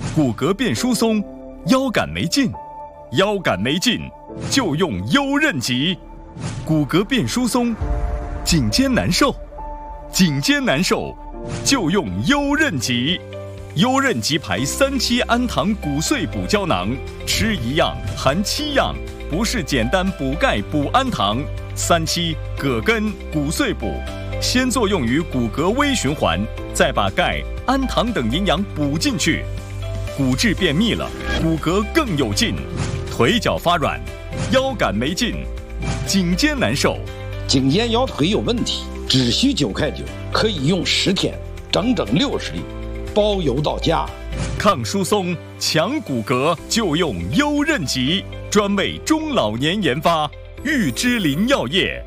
骨骼变疏松，腰杆没劲，腰杆没劲就用优韧极。骨骼变疏松，颈肩难受，颈肩难受就用优韧极。优韧极牌3期氨糖骨碎补胶囊，吃一样含7样，不是简单补钙补氨糖。3期葛根骨碎补，先作用于骨骼微循环，再把钙、氨糖等营养补进去，骨质变密了，骨骼更有劲，腿脚发软，腰杆没劲，颈肩难受， 颈肩腰腿有问题，只需9块9，可以用10天，整整60粒，包邮到家。 抗疏松、强骨骼就用优韧极，专为中老年研发，玉芝林药业。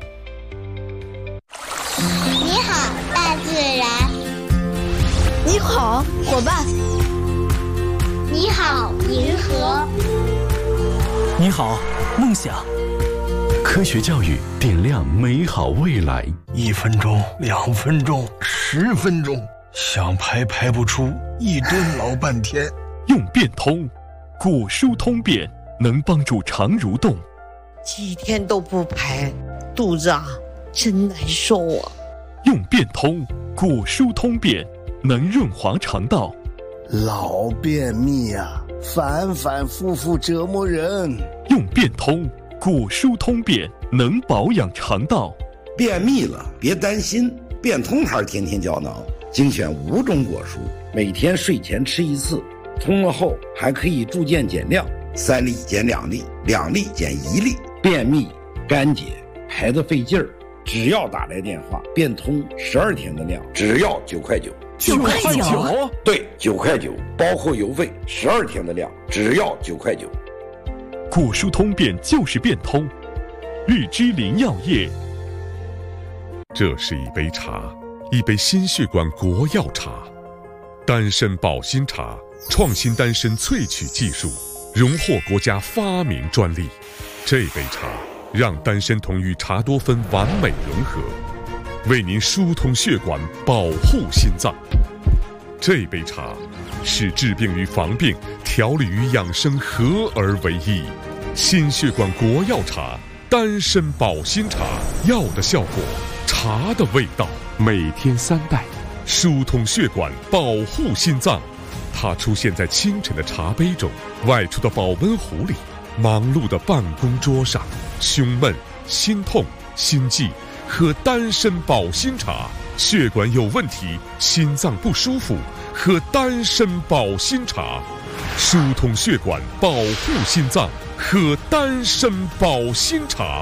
你好，大自然。 你好，伙伴。 你好，银河。 你好，梦想。 科学教育点亮美好未来。 1分钟、2分钟、10分钟，想排排不出，一蹲老半天。 用变通，骨疏通便能帮助肠蠕动。 几天都不排，肚子真难受啊。 用变通，骨疏通便能润滑肠道。 老便秘反反复复折磨人。 用变通，骨疏通便能保养肠道。 便秘了别担心，变通牌天天胶囊精选5种果蔬，每天睡前吃1次，通了后还可以助渐减量，3粒减2粒，2粒减1粒。便秘、干结、孩子费劲儿，只要打来电话，变通12天的量，只要9块9。 9块9？ 对，9块9，包括邮费，12天的量，只要9块9。 骨疏通便就是变通，玉芝林药业。 这是一杯茶，一杯心血管国药茶，丹参保心茶，创新丹参萃取技术，荣获国家发明专利。这杯茶让丹参酮与茶多酚完美融合，为您疏通血管，保护心脏。这杯茶是治病与防病、调理与养生合而为一。心血管国药茶，丹参保心茶，药的效果，茶的味道。 每天3袋， 疏通血管，保护心脏。它出现在清晨的茶杯中，外出的保温壶里，忙碌的办公桌上。胸闷、心痛、心悸，喝丹参保心茶；血管有问题，心脏不舒服，喝丹参保心茶。疏通血管，保护心脏，喝丹参保心茶。